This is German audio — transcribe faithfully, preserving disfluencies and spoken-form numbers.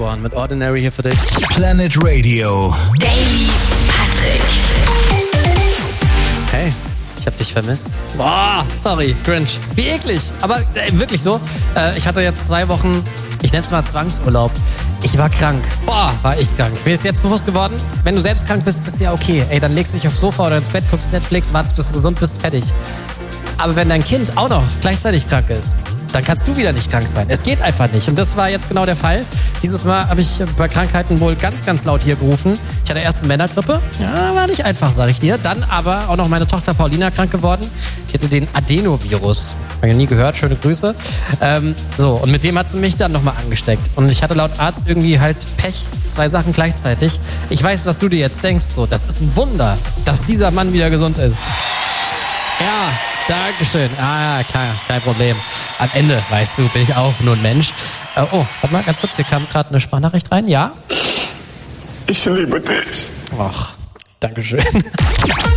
Osbourne mit Ordinary hier für dich. Planet Radio. Daily Patrick. Hey, ich hab dich vermisst. Boah, sorry, Grinch. Wie eklig. Aber äh, wirklich so. Äh, ich hatte jetzt zwei Wochen, ich nenne es mal Zwangsurlaub. Ich war krank. Boah, war ich krank. Mir ist jetzt bewusst geworden, wenn du selbst krank bist, ist ja okay. Ey, dann legst du dich aufs Sofa oder ins Bett, guckst Netflix, wartest, bis du gesund bist, fertig. Aber wenn dein Kind auch noch gleichzeitig krank ist, dann kannst du wieder nicht krank sein. Es geht einfach nicht. Und das war jetzt genau der Fall. Dieses Mal habe ich bei Krankheiten wohl ganz, ganz laut hier gerufen. Ich hatte erst eine Männergrippe. Ja, war nicht einfach, sag ich dir. Dann aber auch noch meine Tochter Paulina krank geworden. Ich hatte den Adenovirus. Habe ich noch nie gehört. Schöne Grüße. Ähm, so, und mit dem hat sie mich dann nochmal angesteckt. Und ich hatte laut Arzt irgendwie halt Pech. Zwei Sachen gleichzeitig. Ich weiß, was du dir jetzt denkst. So, das ist ein Wunder, dass dieser Mann wieder gesund ist. Ja, Dankeschön. Ah, klar, kein Problem. Am Ende, weißt du, bin ich auch nur ein Mensch. Äh, oh, warte mal, ganz kurz, hier kam gerade eine Sprachnachricht rein. Ja? Ich liebe dich. Ach, Dankeschön.